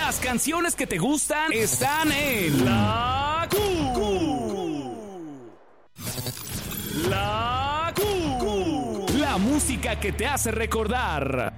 Las canciones que te gustan están en La La música que te hace recordar.